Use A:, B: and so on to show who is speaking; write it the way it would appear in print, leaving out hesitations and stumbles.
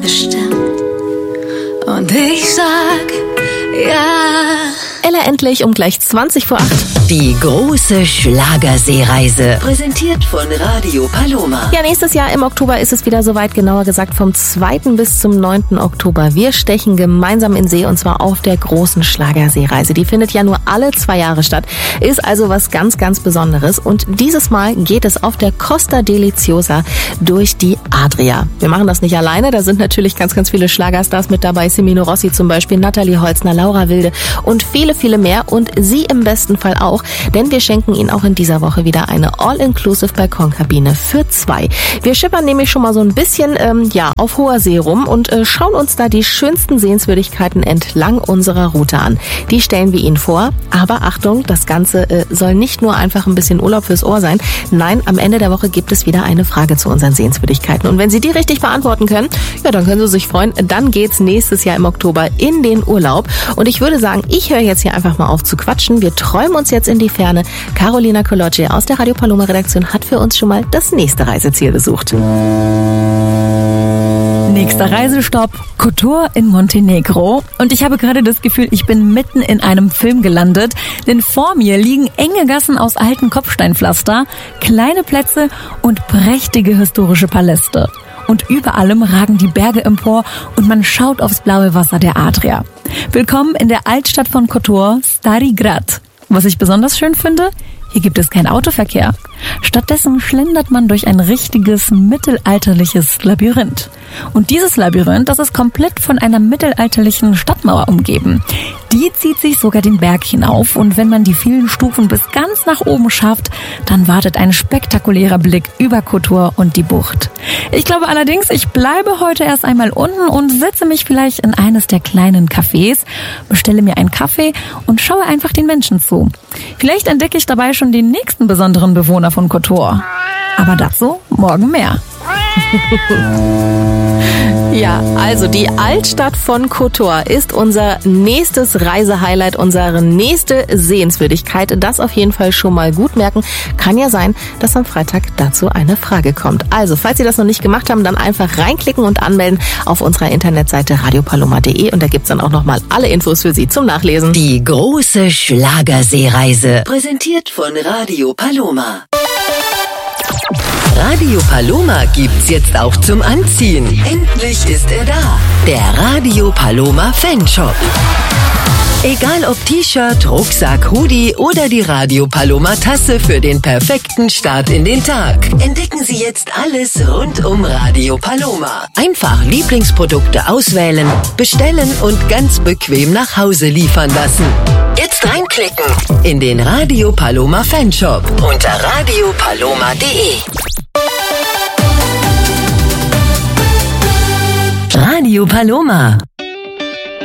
A: Bestimmt. Und ich sag, ja.
B: Ella endlich um gleich 20 vor 8.
C: Die große Schlagerseereise. Präsentiert von Radio Paloma.
B: Ja, nächstes Jahr im Oktober ist es wieder soweit, genauer gesagt vom 2. bis zum 9. Oktober. Wir stechen gemeinsam in See und zwar auf der großen Schlagerseereise. Die findet ja nur alle 2 Jahre statt. Ist also was ganz, ganz Besonderes. Und dieses Mal geht es auf der Costa Deliciosa durch die Adria. Wir machen das nicht alleine. Da sind natürlich ganz, ganz viele Schlagerstars mit dabei. Semino Rossi zum Beispiel, Nathalie Holzner, Laura Wilde und viele, viele mehr. Und Sie im besten Fall auch. Denn wir schenken Ihnen auch in dieser Woche wieder eine All-Inclusive Balkonkabine für 2. Wir schippern nämlich schon mal so ein bisschen auf hoher See rum und schauen uns da die schönsten Sehenswürdigkeiten entlang unserer Route an. Die stellen wir Ihnen vor, aber Achtung, das Ganze soll nicht nur einfach ein bisschen Urlaub fürs Ohr sein. Nein, am Ende der Woche gibt es wieder eine Frage zu unseren Sehenswürdigkeiten. Und wenn Sie die richtig beantworten können, ja, dann können Sie sich freuen. Dann geht's nächstes Jahr im Oktober in den Urlaub. Und ich würde sagen, ich höre jetzt hier einfach mal auf zu quatschen. Wir träumen uns jetzt in die Ferne. Carolina Colocci aus der Radio Paloma Redaktion hat für uns schon mal das nächste Reiseziel besucht.
D: Nächster Reisestopp, Kotor in Montenegro. Und ich habe gerade das Gefühl, ich bin mitten in einem Film gelandet. Denn vor mir liegen enge Gassen aus alten Kopfsteinpflaster, kleine Plätze und prächtige historische Paläste. Und über allem ragen die Berge empor und man schaut aufs blaue Wasser der Adria. Willkommen in der Altstadt von Kotor, Stari Grad. Was ich besonders schön finde, hier gibt es keinen Autoverkehr. Stattdessen schlendert man durch ein richtiges mittelalterliches Labyrinth. Und dieses Labyrinth, das ist komplett von einer mittelalterlichen Stadtmauer umgeben. Die zieht sich sogar den Berg hinauf und wenn man die vielen Stufen bis ganz nach oben schafft, dann wartet ein spektakulärer Blick über Kotor und die Bucht. Ich glaube allerdings, ich bleibe heute erst einmal unten und setze mich vielleicht in eines der kleinen Cafés, bestelle mir einen Kaffee und schaue einfach den Menschen zu. Vielleicht entdecke ich dabei schon den nächsten besonderen Bewohner von Kotor. Aber dazu morgen mehr.
B: Ja, also die Altstadt von Kotor ist unser nächstes Reisehighlight, unsere nächste Sehenswürdigkeit. Das auf jeden Fall schon mal gut merken. Kann ja sein, dass am Freitag dazu eine Frage kommt. Also, falls Sie das noch nicht gemacht haben, dann einfach reinklicken und anmelden auf unserer Internetseite radiopaloma.de und da gibt's dann auch nochmal alle Infos für Sie zum Nachlesen.
C: Die große Schlagerseereise. Präsentiert von Radio Paloma. Radio Paloma gibt's jetzt auch zum Anziehen. Endlich ist er da. Der Radio Paloma Fanshop. Egal ob T-Shirt, Rucksack, Hoodie oder die Radio Paloma Tasse für den perfekten Start in den Tag. Entdecken Sie jetzt alles rund um Radio Paloma. Einfach Lieblingsprodukte auswählen, bestellen und ganz bequem nach Hause liefern lassen. Jetzt reinklicken in den Radio Paloma Fanshop unter radiopaloma.de. Radio Paloma.